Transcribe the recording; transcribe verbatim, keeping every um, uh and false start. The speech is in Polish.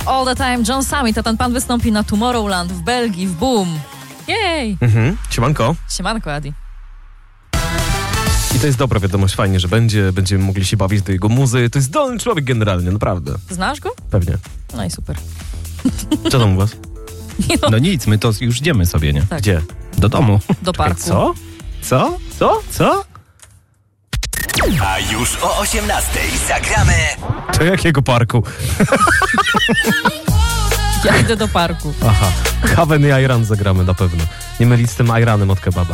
All the Time, John Summit, a ten pan wystąpi na Tomorrowland w Belgii, w Boom. Jej! Mhm. Siemanko. Siemanko, Adi. I to jest dobra wiadomość, fajnie, że będzie, będziemy mogli się bawić do jego muzy. To jest zdolny człowiek generalnie, naprawdę. Znasz go? Pewnie. No i super. Co tam u was? No, No nic, my to już idziemy sobie, nie? tak, Gdzie? Do domu. do parku. Co? Co? Co? Co? A już o osiemnastej zagramy Do jakiego parku? Ja idę do parku. Aha. Haven i Ayran zagramy na pewno. Nie mylić z tym Ayranem od kebaba.